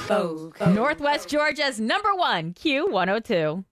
Vogue. Northwest Georgia's #1 Q102.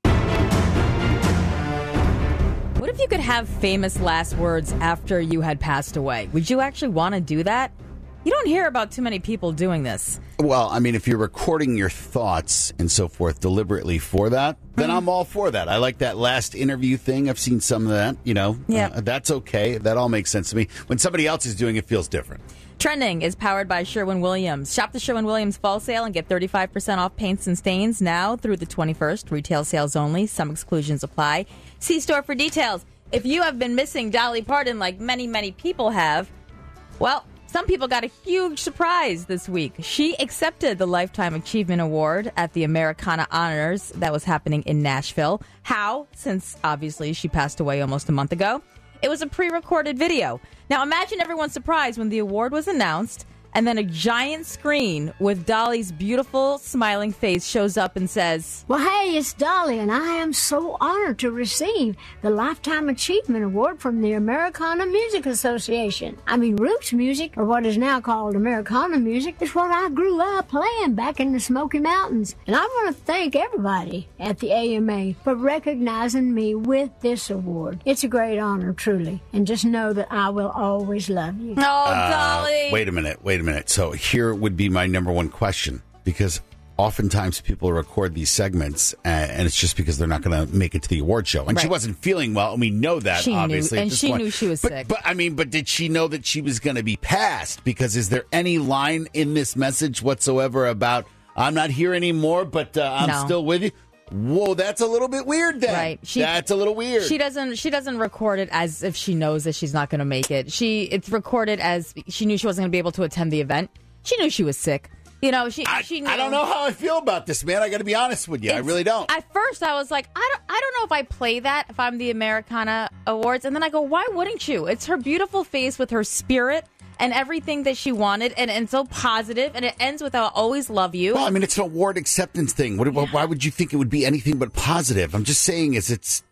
What if you could have famous last words after you had passed away? Would you actually want to do that? You don't hear about too many people doing this. Well, I mean, if you're recording your thoughts and so forth deliberately for that, then I'm all for that. I like that last interview thing. I've seen some of that, that's okay. That all makes sense to me. When somebody else is doing it, feels different. Trending is powered by Sherwin-Williams. Shop the Sherwin-Williams fall sale and get 35% off paints and stains now through the 21st. Retail sales only. Some exclusions apply. See store for details. If you have been missing Dolly Parton like many, many people have, well, some people got a huge surprise this week. She accepted the Lifetime Achievement Award at the Americana Honors that was happening in Nashville. How? Since obviously she passed away almost a month ago. It was a pre-recorded video. Now imagine everyone's surprise when the award was announced and then a giant screen with Dolly's beautiful smiling face shows up and says, "Well, hey, it's Dolly, and I am so honored to receive the Lifetime Achievement Award from the Americana Music Association. I mean, roots music, or what is now called Americana music, is what I grew up playing back in the Smoky Mountains. And I want to thank everybody at the AMA for recognizing me with this award. It's a great honor, truly. And just know that I will always love you." "Oh, Dolly." Wait a minute. So here would be my number one question, because oftentimes people record these segments and it's just because they're not going to make it to the award show. And She wasn't feeling well, and we know that, obviously. And she knew she was sick. But did she know that she was going to be passed? Because is there any line in this message whatsoever about, I'm not here anymore, but I'm still with you? Whoa, that's a little bit weird then. Right. That's a little weird. She doesn't record it as if she knows that she's not going to make it. It's recorded as she knew she wasn't going to be able to attend the event. She knew she was sick. She knew. I don't know how I feel about this, man. I got to be honest with you. I really don't. At first, I was like, I don't know if I play that if I'm the Americana Awards. And then I go, why wouldn't you? It's her beautiful face with her spirit and everything that she wanted, and so positive, and it ends with "I'll always love you." Well, I mean, it's an award acceptance thing. Why would you think it would be anything but positive? I'm just saying it's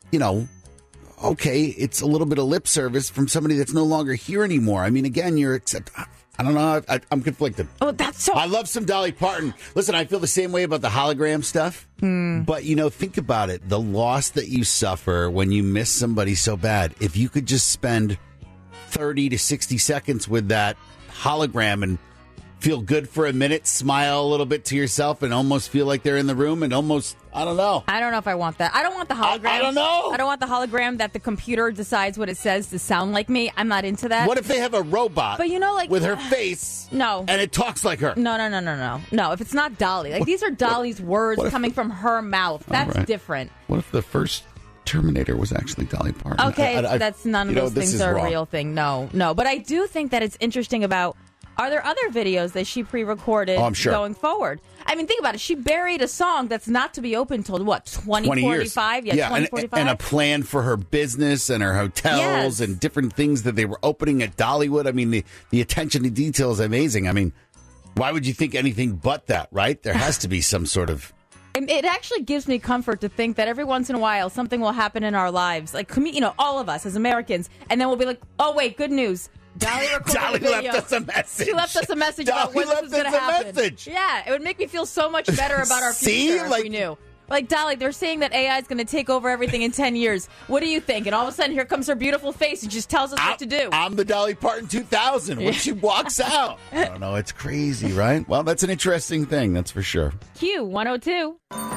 okay, it's a little bit of lip service from somebody that's no longer here anymore. I mean, again, I don't know. I'm conflicted. Oh, that's so... I love some Dolly Parton. Listen, I feel the same way about the hologram stuff. But, think about it. The loss that you suffer when you miss somebody so bad. If you could just spend 30 to 60 seconds with that hologram and feel good for a minute, smile a little bit to yourself, and almost feel like they're in the room, and almost, I don't know. I don't know if I want that. I don't want the hologram. I don't know. I don't want the hologram that the computer decides what it says to sound like me. I'm not into that. What if they have a robot with her face and it talks like her? No. No, if it's not Dolly. These are Dolly's words coming from her mouth. That's different. What if the first Terminator was actually Dolly Parton? Okay, that's none of those things are a real thing. No. But I do think that it's interesting about, are there other videos that she pre-recorded going forward? I mean, think about it. She buried a song that's not to be open till, 2045? Yeah, 2045. And a plan for her business and her hotels and different things that they were opening at Dollywood. I mean, the attention to detail is amazing. I mean, why would you think anything but that, right? There has to be some sort of... It actually gives me comfort to think that every once in a while something will happen in our lives, like all of us as Americans, and then we'll be like, "Oh wait, good news! Dolly left us a message. She left us a message about when this was going to happen." Message. Yeah, it would make me feel so much better about our future if we knew. Like, Dolly, they're saying that AI is going to take over everything in 10 years. What do you think? And all of a sudden, here comes her beautiful face and just tells us what to do. I'm the Dolly Parton 2000 when she walks out. I don't know. It's crazy, right? Well, that's an interesting thing. That's for sure. Q102.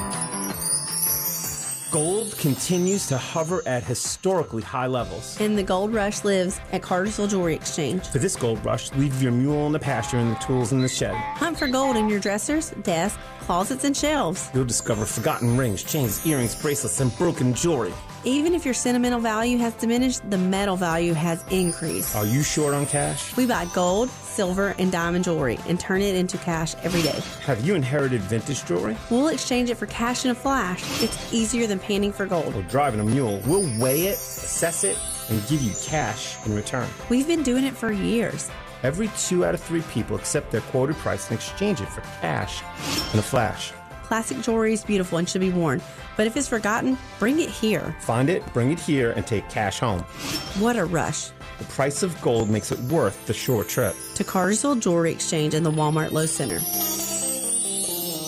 Gold continues to hover at historically high levels. And the gold rush lives at Cartersville Jewelry Exchange. For this gold rush, leave your mule in the pasture and the tools in the shed. Hunt for gold in your dressers, desks, closets, and shelves. You'll discover forgotten rings, chains, earrings, bracelets, and broken jewelry. Even if your sentimental value has diminished, the metal value has increased. Are you short on cash? We buy gold, silver, and diamond jewelry and turn it into cash every day. Have you inherited vintage jewelry? We'll exchange it for cash in a flash. It's easier than panning for gold. Or driving a mule. We'll weigh it, assess it, and give you cash in return. We've been doing it for years. Every 2 out of 3 people accept their quoted price and exchange it for cash in a flash. Classic jewelry is beautiful and should be worn, but if it's forgotten, bring it here. Find it, bring it here, and take cash home. What a rush. The price of gold makes it worth the short trip. To Cartersville Jewelry Exchange in the Walmart Lowe Center.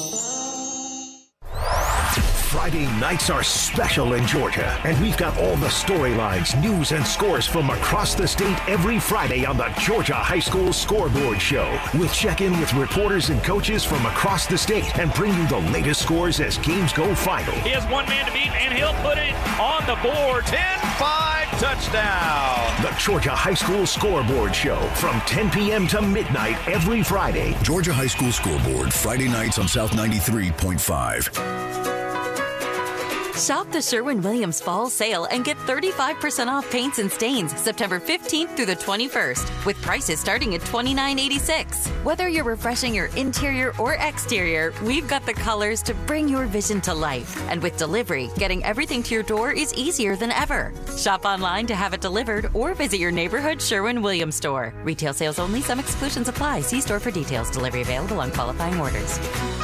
Friday nights are special in Georgia, and we've got all the storylines, news, and scores from across the state every Friday on the Georgia High School Scoreboard Show. We'll check in with reporters and coaches from across the state and bring you the latest scores as games go final. He has one man to beat, and he'll put it on the board. 10-5 touchdown. The Georgia High School Scoreboard Show from 10 p.m. to midnight every Friday. Georgia High School Scoreboard, Friday nights on South 93.5. Shop the Sherwin-Williams Fall Sale and get 35% off paints and stains September 15th through the 21st, with prices starting at $29.86. Whether you're refreshing your interior or exterior, we've got the colors to bring your vision to life. And with delivery, getting everything to your door is easier than ever. Shop online to have it delivered or visit your neighborhood Sherwin-Williams store. Retail sales only. Some exclusions apply. See store for details. Delivery available on qualifying orders.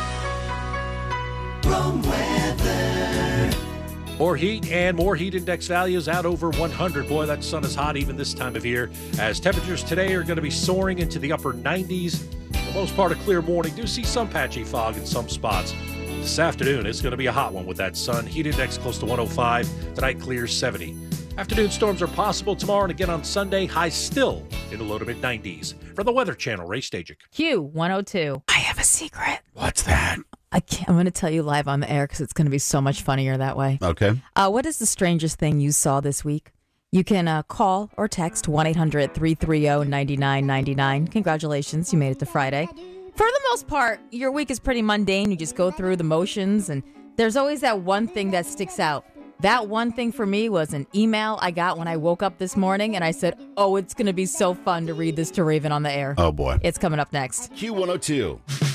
Wrong weather. More heat and more heat index values out over 100. Boy, that sun is hot even this time of year, as temperatures today are going to be soaring into the upper 90s. For the most part, a clear morning. Do see some patchy fog in some spots. This afternoon, it's going to be a hot one with that sun. Heat index close to 105. Tonight, clears 70. Afternoon storms are possible tomorrow and again on Sunday. Highs still in the low to mid 90s. From the Weather Channel, Ray Stajic. Q102. I have a secret. What's that? I'm going to tell you live on the air because it's going to be so much funnier that way. Okay. What is the strangest thing you saw this week? You can call or text 1-800-330-9999. Congratulations, you made it to Friday. For the most part, your week is pretty mundane. You just go through the motions, and there's always that one thing that sticks out. That one thing for me was an email I got when I woke up this morning, and I said, oh, it's going to be so fun to read this to Raven on the air. Oh, boy. It's coming up next. Q102.